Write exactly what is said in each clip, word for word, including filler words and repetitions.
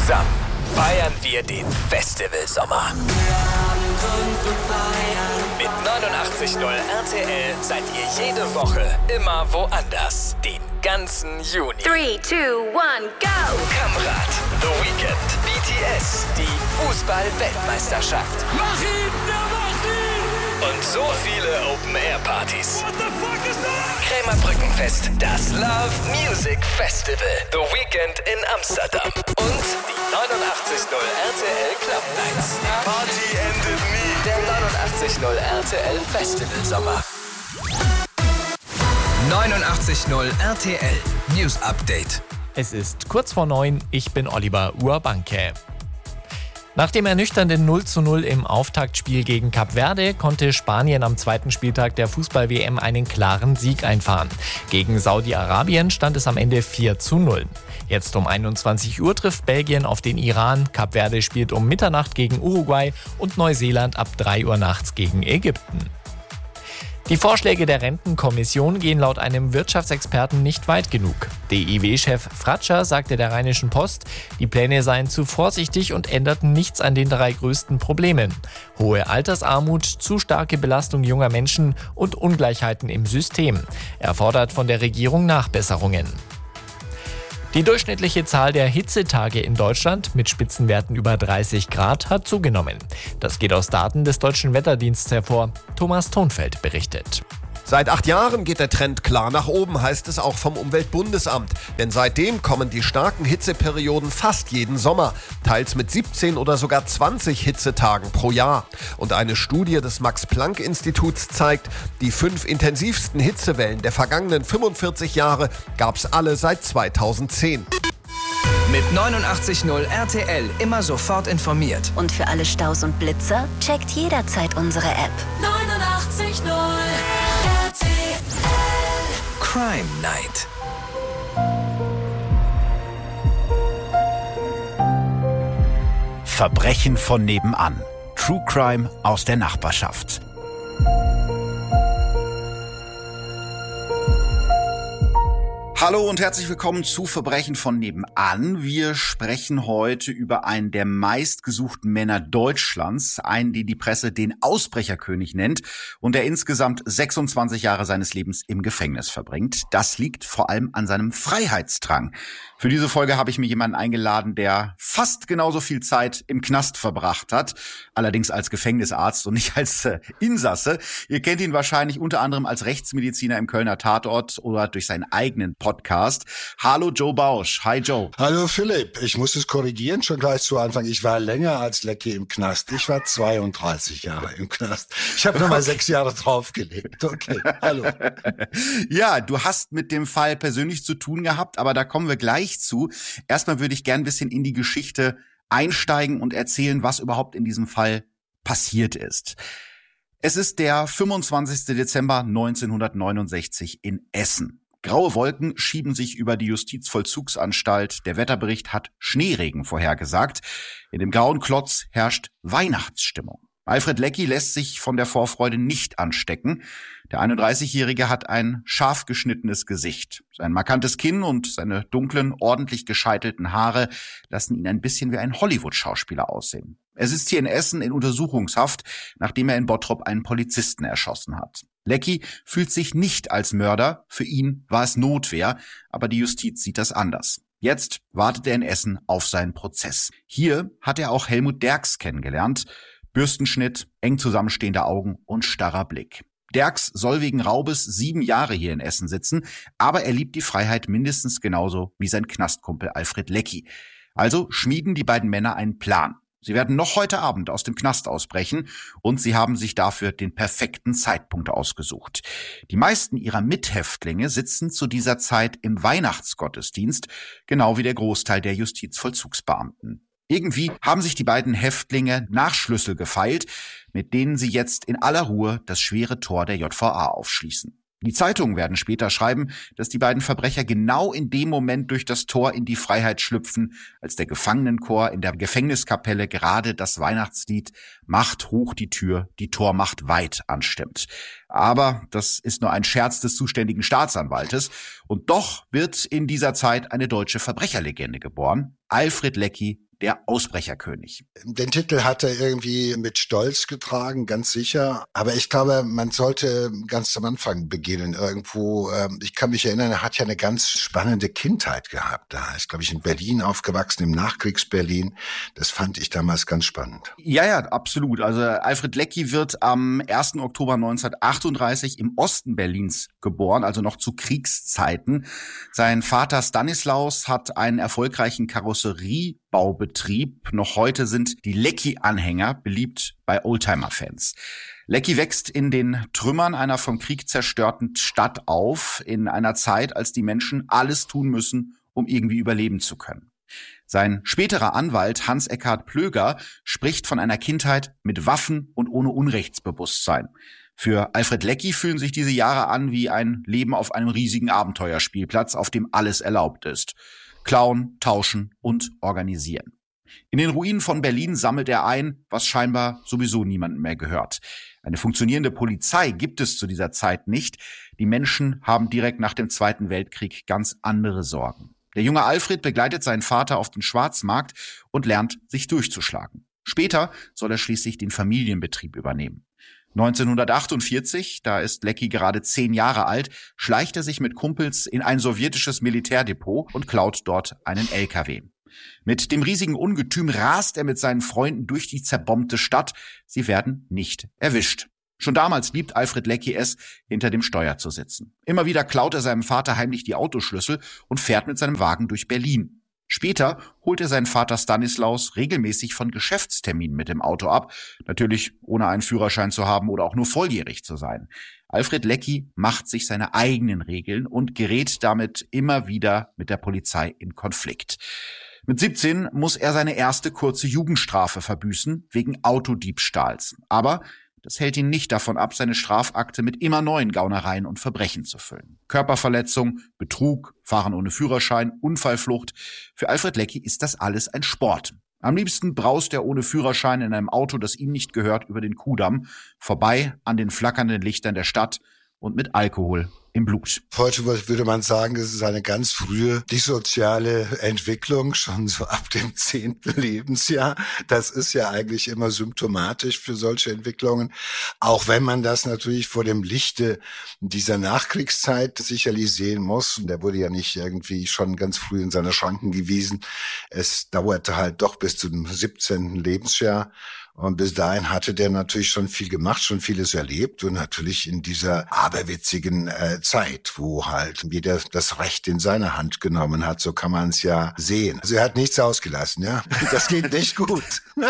Zusammen feiern wir den Festivalsommer. Mit neunundachtzig Komma null R T L seid ihr jede Woche immer woanders. Den ganzen Juni. drei, zwei, eins, go! Kamerad, The Weeknd, B T S, die Fußball-Weltmeisterschaft. Mach ihn, mach ihn! Und so viele Open-Air-Partys. What the fuck is that? Krämer Brückenfest, das Love Music Festival. The Weeknd in Amsterdam. Und die neunundachtzig Komma null R T L Club Nights. Party endet nie. Der neunundachtzig Komma null R T L Festival Sommer. neunundachtzig Komma null R T L News Update. Es ist kurz vor neun, ich bin Oliver Urbanke. Nach dem ernüchternden null zu null im Auftaktspiel gegen Kap Verde konnte Spanien am zweiten Spieltag der Fußball-W M einen klaren Sieg einfahren. Gegen Saudi-Arabien stand es am Ende vier zu null. Jetzt um einundzwanzig Uhr trifft Belgien auf den Iran, Kap Verde spielt um Mitternacht gegen Uruguay und Neuseeland ab drei Uhr nachts gegen Ägypten. Die Vorschläge der Rentenkommission gehen laut einem Wirtschaftsexperten nicht weit genug. D I W-Chef Fratscher sagte der Rheinischen Post, die Pläne seien zu vorsichtig und änderten nichts an den drei größten Problemen: hohe Altersarmut, zu starke Belastung junger Menschen und Ungleichheiten im System. Er fordert von der Regierung Nachbesserungen. Die durchschnittliche Zahl der Hitzetage in Deutschland mit Spitzenwerten über dreißig Grad hat zugenommen. Das geht aus Daten des Deutschen Wetterdienstes hervor. Thomas Thonfeld berichtet. Seit acht Jahren geht der Trend klar nach oben, heißt es auch vom Umweltbundesamt. Denn seitdem kommen die starken Hitzeperioden fast jeden Sommer, teils mit siebzehn oder sogar zwanzig Hitzetagen pro Jahr. Und eine Studie des Max-Planck-Instituts zeigt, die fünf intensivsten Hitzewellen der vergangenen fünfundvierzig Jahre gab es alle seit zweitausendzehn. Mit neunundachtzig Komma null R T L immer sofort informiert. Und für alle Staus und Blitzer checkt jederzeit unsere App. neunundachtzig Komma null R T L Crime Night. Verbrechen von nebenan. True Crime aus der Nachbarschaft. Hallo und herzlich willkommen zu Verbrechen von nebenan. Wir sprechen heute über einen der meistgesuchten Männer Deutschlands, einen, den die Presse den Ausbrecherkönig nennt und der insgesamt sechsundzwanzig Jahre seines Lebens im Gefängnis verbringt. Das liegt vor allem an seinem Freiheitsdrang. Für diese Folge habe ich mir jemanden eingeladen, der fast genauso viel Zeit im Knast verbracht hat, allerdings als Gefängnisarzt und nicht als äh, Insasse. Ihr kennt ihn wahrscheinlich unter anderem als Rechtsmediziner im Kölner Tatort oder durch seinen eigenen Podcast. Hallo Joe Bausch. Hi Joe. Hallo Philipp. Ich muss es korrigieren schon gleich zu Anfang. Ich war länger als Leckie im Knast. Ich war zweiunddreißig Jahre im Knast. Ich habe nochmal sechs Jahre draufgelegt. Okay, hallo. Ja, du hast mit dem Fall persönlich zu tun gehabt, aber da kommen wir gleich zu. Erstmal würde ich gern ein bisschen in die Geschichte einsteigen und erzählen, was überhaupt in diesem Fall passiert ist. Es ist der fünfundzwanzigster Dezember neunzehnhundertneunundsechzig in Essen. Graue Wolken schieben sich über die Justizvollzugsanstalt. Der Wetterbericht hat Schneeregen vorhergesagt. In dem grauen Klotz herrscht Weihnachtsstimmung. Alfred Leckie lässt sich von der Vorfreude nicht anstecken. Der einunddreißigjährige hat ein scharf geschnittenes Gesicht. Sein markantes Kinn und seine dunklen, ordentlich gescheitelten Haare lassen ihn ein bisschen wie ein Hollywood-Schauspieler aussehen. Er sitzt hier in Essen in Untersuchungshaft, nachdem er in Bottrop einen Polizisten erschossen hat. Leckie fühlt sich nicht als Mörder. Für ihn war es Notwehr, aber die Justiz sieht das anders. Jetzt wartet er in Essen auf seinen Prozess. Hier hat er auch Helmut Derks kennengelernt. Bürstenschnitt, eng zusammenstehende Augen und starrer Blick. Derks soll wegen Raubes sieben Jahre hier in Essen sitzen, aber er liebt die Freiheit mindestens genauso wie sein Knastkumpel Alfred Leckie. Also schmieden die beiden Männer einen Plan. Sie werden noch heute Abend aus dem Knast ausbrechen und sie haben sich dafür den perfekten Zeitpunkt ausgesucht. Die meisten ihrer Mithäftlinge sitzen zu dieser Zeit im Weihnachtsgottesdienst, genau wie der Großteil der Justizvollzugsbeamten. Irgendwie haben sich die beiden Häftlinge Nachschlüssel gefeilt, mit denen sie jetzt in aller Ruhe das schwere Tor der J V A aufschließen. Die Zeitungen werden später schreiben, dass die beiden Verbrecher genau in dem Moment durch das Tor in die Freiheit schlüpfen, als der Gefangenenchor in der Gefängniskapelle gerade das Weihnachtslied "Macht hoch die Tür, die Tor macht weit" anstimmt. Aber das ist nur ein Scherz des zuständigen Staatsanwaltes. Und doch wird in dieser Zeit eine deutsche Verbrecherlegende geboren: Alfred Leckie, der Ausbrecherkönig. Den Titel hat er irgendwie mit Stolz getragen, ganz sicher. Aber ich glaube, man sollte ganz am Anfang beginnen. Irgendwo, ähm, ich kann mich erinnern, er hat ja eine ganz spannende Kindheit gehabt. Da ist, glaube ich, in Berlin aufgewachsen, im Nachkriegs-Berlin. Das fand ich damals ganz spannend. Ja, ja, absolut. Also Alfred Leckie wird am ersten Oktober neunzehnhundertachtunddreißig im Osten Berlins geboren, also noch zu Kriegszeiten. Sein Vater Stanislaus hat einen erfolgreichen Karosseriebaubetrieb. Noch heute sind die Leckie-Anhänger beliebt bei Oldtimer-Fans. Leckie wächst in den Trümmern einer vom Krieg zerstörten Stadt auf, in einer Zeit, als die Menschen alles tun müssen, um irgendwie überleben zu können. Sein späterer Anwalt Hans-Eckhard Plöger spricht von einer Kindheit mit Waffen und ohne Unrechtsbewusstsein. Für Alfred Leckie fühlen sich diese Jahre an wie ein Leben auf einem riesigen Abenteuerspielplatz, auf dem alles erlaubt ist. Klauen, tauschen und organisieren. In den Ruinen von Berlin sammelt er ein, was scheinbar sowieso niemandem mehr gehört. Eine funktionierende Polizei gibt es zu dieser Zeit nicht. Die Menschen haben direkt nach dem Zweiten Weltkrieg ganz andere Sorgen. Der junge Alfred begleitet seinen Vater auf den Schwarzmarkt und lernt, sich durchzuschlagen. Später soll er schließlich den Familienbetrieb übernehmen. neunzehnhundertachtundvierzig, da ist Leckie gerade zehn Jahre alt, schleicht er sich mit Kumpels in ein sowjetisches Militärdepot und klaut dort einen L K W. Mit dem riesigen Ungetüm rast er mit seinen Freunden durch die zerbombte Stadt. Sie werden nicht erwischt. Schon damals liebt Alfred Leckie es, hinter dem Steuer zu sitzen. Immer wieder klaut er seinem Vater heimlich die Autoschlüssel und fährt mit seinem Wagen durch Berlin. Später holt er seinen Vater Stanislaus regelmäßig von Geschäftsterminen mit dem Auto ab, natürlich ohne einen Führerschein zu haben oder auch nur volljährig zu sein. Alfred Leckie macht sich seine eigenen Regeln und gerät damit immer wieder mit der Polizei in Konflikt. Mit siebzehn muss er seine erste kurze Jugendstrafe verbüßen, wegen Autodiebstahls. Aber das hält ihn nicht davon ab, seine Strafakte mit immer neuen Gaunereien und Verbrechen zu füllen. Körperverletzung, Betrug, Fahren ohne Führerschein, Unfallflucht. Für Alfred Leckie ist das alles ein Sport. Am liebsten braust er ohne Führerschein in einem Auto, das ihm nicht gehört, über den Kudamm, vorbei an den flackernden Lichtern der Stadt und mit Alkohol im Blut. Heute würde man sagen, es ist eine ganz frühe dissoziale Entwicklung, schon so ab dem zehnten Lebensjahr. Das ist ja eigentlich immer symptomatisch für solche Entwicklungen. Auch wenn man das natürlich vor dem Lichte dieser Nachkriegszeit sicherlich sehen muss. Der wurde ja nicht irgendwie schon ganz früh in seine Schranken gewiesen. Es dauerte halt doch bis zum siebzehnten Lebensjahr. Und bis dahin hatte der natürlich schon viel gemacht, schon vieles erlebt und natürlich in dieser aberwitzigen äh, Zeit, wo halt jeder das Recht in seine Hand genommen hat, so kann man es ja sehen. Also er hat nichts ausgelassen, ja. Das geht nicht gut.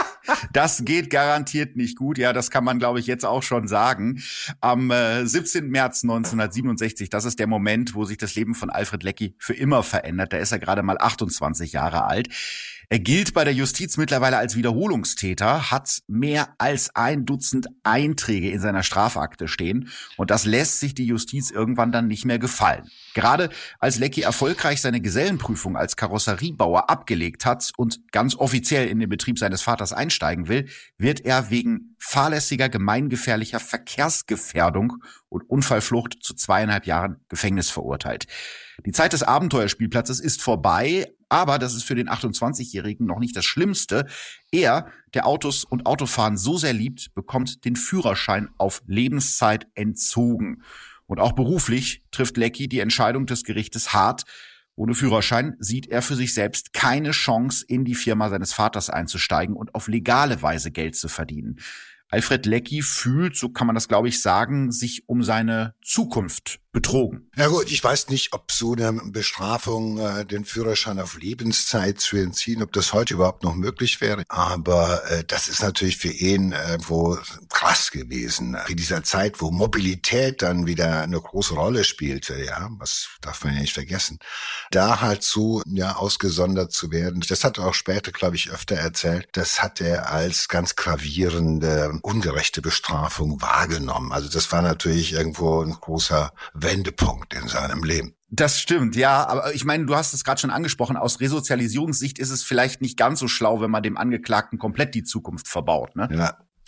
Das geht garantiert nicht gut, ja, das kann man, glaube ich, jetzt auch schon sagen. Am äh, siebzehnten März neunzehnhundertsiebenundsechzig, das ist der Moment, wo sich das Leben von Alfred Leckie für immer verändert. Da ist er gerade mal achtundzwanzig Jahre alt. Er gilt bei der Justiz mittlerweile als Wiederholungstäter, hat mehr als ein Dutzend Einträge in seiner Strafakte stehen und das lässt sich die Justiz irgendwann dann nicht mehr gefallen. Gerade als Leckie erfolgreich seine Gesellenprüfung als Karosseriebauer abgelegt hat und ganz offiziell in den Betrieb seines Vaters einsteigen will, wird er wegen fahrlässiger, gemeingefährlicher Verkehrsgefährdung und Unfallflucht zu zweieinhalb Jahren Gefängnis verurteilt. Die Zeit des Abenteuerspielplatzes ist vorbei, aber das ist für den achtundzwanzigjährigen noch nicht das Schlimmste. Er, der Autos und Autofahren so sehr liebt, bekommt den Führerschein auf Lebenszeit entzogen. Und auch beruflich trifft Leckie die Entscheidung des Gerichtes hart. Ohne Führerschein sieht er für sich selbst keine Chance, in die Firma seines Vaters einzusteigen und auf legale Weise Geld zu verdienen. Alfred Leckie fühlt, so kann man das glaube ich sagen, sich um seine Zukunft betrogen. Ja gut, ich weiß nicht, ob so eine Bestrafung, äh, den Führerschein auf Lebenszeit zu entziehen, ob das heute überhaupt noch möglich wäre. Aber äh, das ist natürlich für ihn äh, wo krass gewesen. In dieser Zeit, wo Mobilität dann wieder eine große Rolle spielte, ja, was darf man ja nicht vergessen, da halt so ja ausgesondert zu werden. Das hat er auch später, glaube ich, öfter erzählt. Das hat er als ganz gravierende, ungerechte Bestrafung wahrgenommen. Also das war natürlich irgendwo ein großer Wendepunkt in seinem Leben. Das stimmt, ja, aber ich meine, du hast es gerade schon angesprochen, aus Resozialisierungssicht ist es vielleicht nicht ganz so schlau, wenn man dem Angeklagten komplett die Zukunft verbaut, ne? Ja.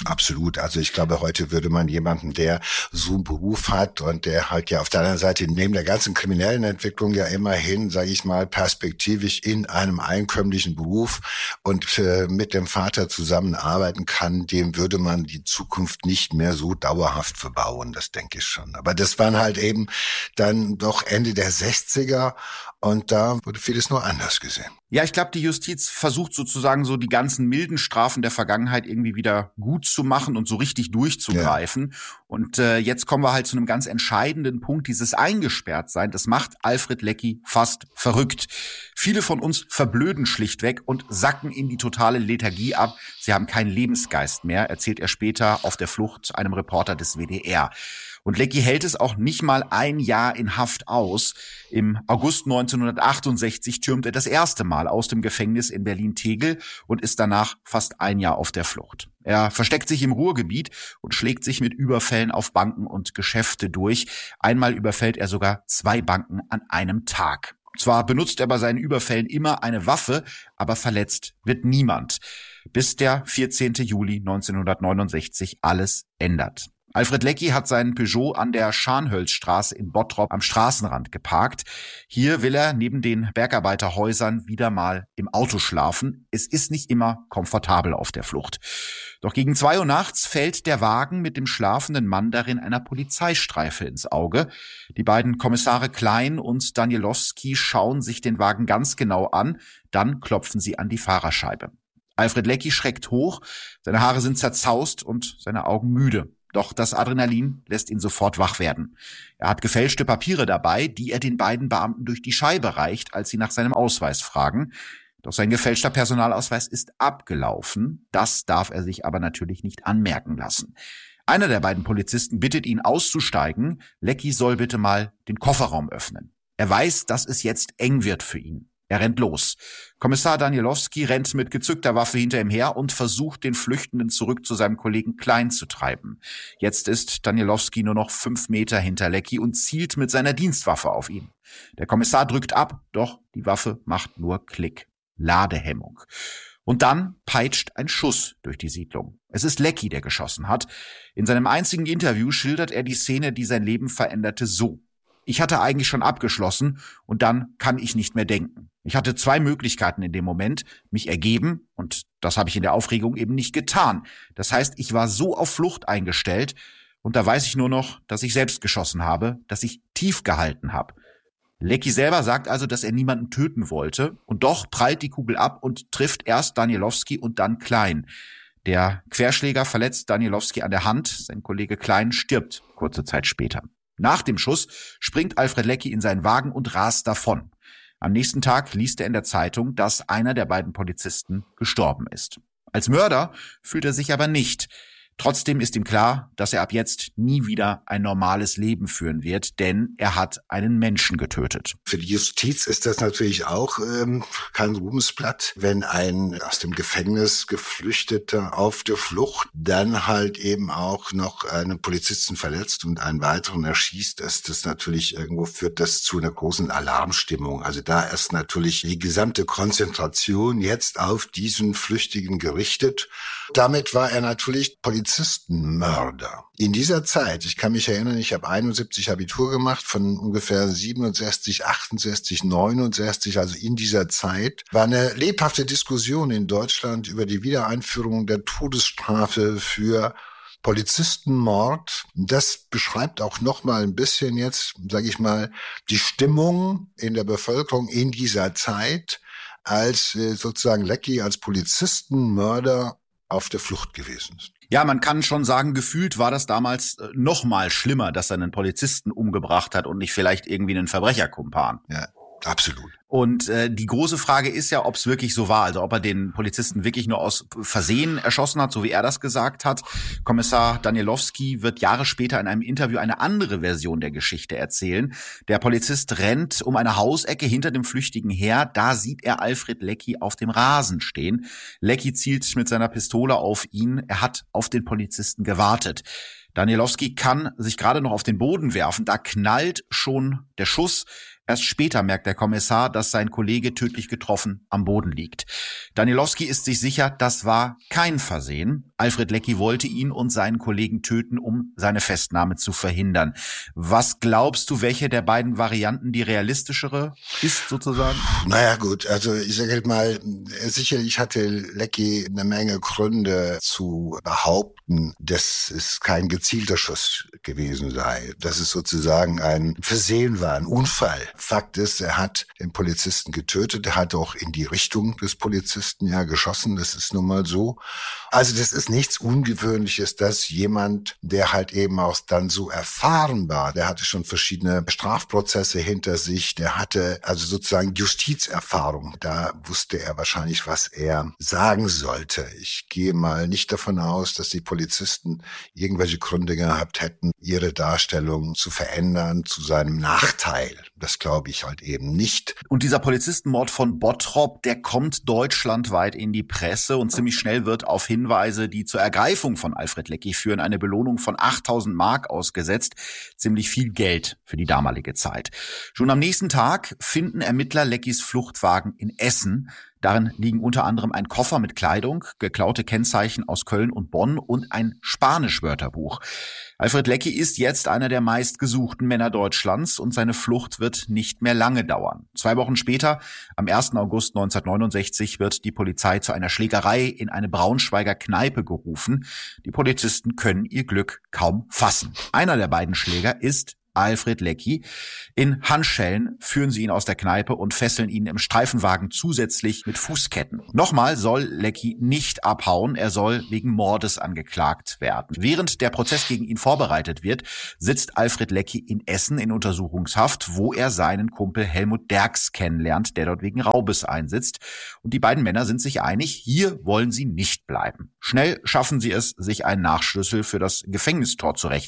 Absolut. Also ich glaube, heute würde man jemanden, der so einen Beruf hat und der halt ja auf der anderen Seite neben der ganzen kriminellen Entwicklung ja immerhin, sage ich mal, perspektivisch in einem einkömmlichen Beruf und äh, mit dem Vater zusammenarbeiten kann, dem würde man die Zukunft nicht mehr so dauerhaft verbauen, das denke ich schon. Aber das waren halt eben dann doch Ende der sechziger und da wurde vieles nur anders gesehen. Ja, ich glaube, die Justiz versucht sozusagen so die ganzen milden Strafen der Vergangenheit irgendwie wieder gut zu machen und so richtig durchzugreifen. Ja. Und äh, jetzt kommen wir halt zu einem ganz entscheidenden Punkt, dieses Eingesperrtsein. Das macht Alfred Leckie fast verrückt. Viele von uns verblöden schlichtweg und sacken in die totale Lethargie ab. Sie haben keinen Lebensgeist mehr, erzählt er später auf der Flucht einem Reporter des W D R. Und Leckie hält es auch nicht mal ein Jahr in Haft aus. Im August neunzehnhundertachtundsechzig türmt er das erste Mal aus dem Gefängnis in Berlin-Tegel und ist danach fast ein Jahr auf der Flucht. Er versteckt sich im Ruhrgebiet und schlägt sich mit Überfällen auf Banken und Geschäfte durch. Einmal überfällt er sogar zwei Banken an einem Tag. Zwar benutzt er bei seinen Überfällen immer eine Waffe, aber verletzt wird niemand. Bis der vierzehnten Juli neunzehnhundertneunundsechzig alles ändert. Alfred Leckie hat seinen Peugeot an der Scharnhölzstraße in Bottrop am Straßenrand geparkt. Hier will er neben den Bergarbeiterhäusern wieder mal im Auto schlafen. Es ist nicht immer komfortabel auf der Flucht. Doch gegen zwei Uhr nachts fällt der Wagen mit dem schlafenden Mann darin einer Polizeistreife ins Auge. Die beiden Kommissare Klein und Danielowski schauen sich den Wagen ganz genau an. Dann klopfen sie an die Fahrerscheibe. Alfred Leckie schreckt hoch, seine Haare sind zerzaust und seine Augen müde. Doch das Adrenalin lässt ihn sofort wach werden. Er hat gefälschte Papiere dabei, die er den beiden Beamten durch die Scheibe reicht, als sie nach seinem Ausweis fragen. Doch sein gefälschter Personalausweis ist abgelaufen. Das darf er sich aber natürlich nicht anmerken lassen. Einer der beiden Polizisten bittet ihn auszusteigen. Leckie soll bitte mal den Kofferraum öffnen. Er weiß, dass es jetzt eng wird für ihn. Er rennt los. Kommissar Danielowski rennt mit gezückter Waffe hinter ihm her und versucht, den Flüchtenden zurück zu seinem Kollegen Klein zu treiben. Jetzt ist Danielowski nur noch fünf Meter hinter Leckie und zielt mit seiner Dienstwaffe auf ihn. Der Kommissar drückt ab, doch die Waffe macht nur Klick. Ladehemmung. Und dann peitscht ein Schuss durch die Siedlung. Es ist Leckie, der geschossen hat. In seinem einzigen Interview schildert er die Szene, die sein Leben veränderte, so. Ich hatte eigentlich schon abgeschlossen und dann kann ich nicht mehr denken. Ich hatte zwei Möglichkeiten in dem Moment, mich ergeben und das habe ich in der Aufregung eben nicht getan. Das heißt, ich war so auf Flucht eingestellt und da weiß ich nur noch, dass ich selbst geschossen habe, dass ich tief gehalten habe. Leckie selber sagt also, dass er niemanden töten wollte und doch prallt die Kugel ab und trifft erst Danielowski und dann Klein. Der Querschläger verletzt Danielowski an der Hand, sein Kollege Klein stirbt kurze Zeit später. Nach dem Schuss springt Alfred Leckie in seinen Wagen und rast davon. Am nächsten Tag liest er in der Zeitung, dass einer der beiden Polizisten gestorben ist. Als Mörder fühlt er sich aber nicht. Trotzdem ist ihm klar, dass er ab jetzt nie wieder ein normales Leben führen wird, denn er hat einen Menschen getötet. Für die Justiz ist das natürlich auch ähm, kein Ruhmesblatt, wenn ein aus dem Gefängnis Geflüchteter auf der Flucht dann halt eben auch noch einen Polizisten verletzt und einen weiteren erschießt. Das, das natürlich irgendwo führt das zu einer großen Alarmstimmung. Also da ist natürlich die gesamte Konzentration jetzt auf diesen Flüchtigen gerichtet. Damit war er natürlich Polizistenmörder. In dieser Zeit, ich kann mich erinnern, ich habe einundsiebzig Abitur gemacht, von ungefähr siebenundsechzig, achtundsechzig, neunundsechzig, also in dieser Zeit, war eine lebhafte Diskussion in Deutschland über die Wiedereinführung der Todesstrafe für Polizistenmord. Das beschreibt auch noch mal ein bisschen jetzt, sage ich mal, die Stimmung in der Bevölkerung in dieser Zeit, als äh, sozusagen Leckie als Polizistenmörder auf der Flucht gewesen ist. Ja, man kann schon sagen, gefühlt war das damals äh, noch mal schlimmer, dass er einen Polizisten umgebracht hat und nicht vielleicht irgendwie einen Verbrecherkumpan. Ja, absolut. Und äh, die große Frage ist ja, ob es wirklich so war, also ob er den Polizisten wirklich nur aus Versehen erschossen hat, so wie er das gesagt hat. Kommissar Danielowski wird Jahre später in einem Interview eine andere Version der Geschichte erzählen. Der Polizist rennt um eine Hausecke hinter dem Flüchtigen her, da sieht er Alfred Leckie auf dem Rasen stehen. Leckie zielt mit seiner Pistole auf ihn, er hat auf den Polizisten gewartet. Danielowski kann sich gerade noch auf den Boden werfen, da knallt schon der Schuss. Erst später merkt der Kommissar, dass sein Kollege tödlich getroffen am Boden liegt. Danielowski ist sich sicher, das war kein Versehen. Alfred Leckie wollte ihn und seinen Kollegen töten, um seine Festnahme zu verhindern. Was glaubst du, welche der beiden Varianten die realistischere ist sozusagen? Naja gut, also ich sage mal, sicherlich hatte Leckie eine Menge Gründe zu behaupten, dass es kein gezielter Schuss gewesen sei, dass es sozusagen ein Versehen war, ein Unfall. Fakt ist, er hat den Polizisten getötet, er hat auch in die Richtung des Polizisten ja geschossen, das ist nun mal so. Also das ist nichts Ungewöhnliches, dass jemand, der halt eben auch dann so erfahren war, der hatte schon verschiedene Strafprozesse hinter sich, der hatte also sozusagen Justizerfahrung, da wusste er wahrscheinlich, was er sagen sollte. Ich gehe mal nicht davon aus, dass die Polizisten irgendwelche Gründe gehabt hätten, ihre Darstellung zu verändern zu seinem Nachteil. Das glaube ich halt eben nicht. Und dieser Polizistenmord von Bottrop, der kommt deutschlandweit in die Presse und ziemlich schnell wird auf Hinweise, die zur Ergreifung von Alfred Leckie führen, eine Belohnung von achttausend Mark ausgesetzt. Ziemlich viel Geld für die damalige Zeit. Schon am nächsten Tag finden Ermittler Leckies Fluchtwagen in Essen. Darin liegen unter anderem ein Koffer mit Kleidung, geklaute Kennzeichen aus Köln und Bonn und ein Spanisch-Wörterbuch. Alfred Leckie ist jetzt einer der meistgesuchten Männer Deutschlands und seine Flucht wird nicht mehr lange dauern. Zwei Wochen später, am ersten August neunzehnhundertneunundsechzig, wird die Polizei zu einer Schlägerei in eine Braunschweiger Kneipe gerufen. Die Polizisten können ihr Glück kaum fassen. Einer der beiden Schläger ist Alfred Leckie. In Handschellen führen sie ihn aus der Kneipe und fesseln ihn im Streifenwagen zusätzlich mit Fußketten. Nochmal soll Leckie nicht abhauen, er soll wegen Mordes angeklagt werden. Während der Prozess gegen ihn vorbereitet wird, sitzt Alfred Leckie in Essen in Untersuchungshaft, wo er seinen Kumpel Helmut Derks kennenlernt, der dort wegen Raubes einsitzt. Und die beiden Männer sind sich einig, hier wollen sie nicht bleiben. Schnell schaffen sie es, sich einen Nachschlüssel für das Gefängnistor zurecht